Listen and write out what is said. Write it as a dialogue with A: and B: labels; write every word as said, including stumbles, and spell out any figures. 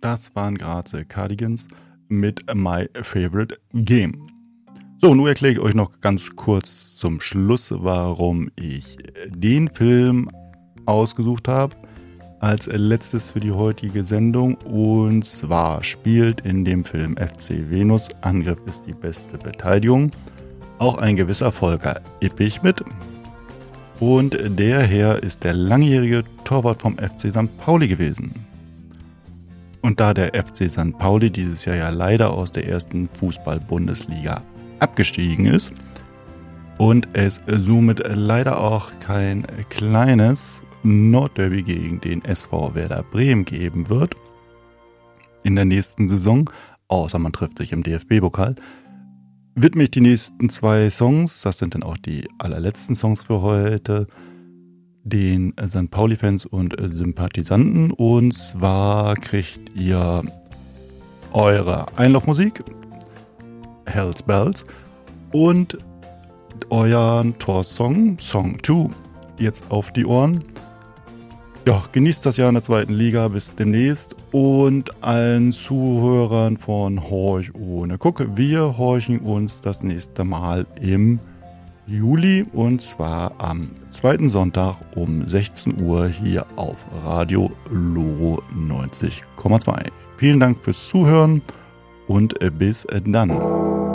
A: Das waren gerade Cardigans mit My Favorite Game. So, nun erkläre ich euch noch ganz kurz zum Schluss, warum ich den Film ausgesucht habe als letztes für die heutige Sendung. Und zwar spielt in dem Film F C Venus, Angriff ist die beste Verteidigung, auch ein gewisser Volker Ippich mit. Und der Herr ist der langjährige Torwart vom F C Sankt Pauli gewesen. Und da der F C Sankt Pauli dieses Jahr ja leider aus der ersten Fußball-Bundesliga abgestiegen ist und es somit leider auch kein kleines Nordderby gegen den S V Werder Bremen geben wird in der nächsten Saison, außer man trifft sich im D F B-Pokal, widme ich die nächsten zwei Songs, das sind dann auch die allerletzten Songs für heute, den Sankt Pauli-Fans und Sympathisanten. Und zwar kriegt ihr eure Einlaufmusik, Hell's Bells, und euren Torsong, Song zwei, jetzt auf die Ohren. Ja, genießt das Jahr in der zweiten Liga, bis demnächst, und allen Zuhörern von Horch ohne Guck. Wir horchen uns das nächste Mal im Juli, und zwar am zweiten Sonntag um sechzehn Uhr hier auf Radio Loro neunzig Komma zwei. Vielen Dank fürs Zuhören und bis dann.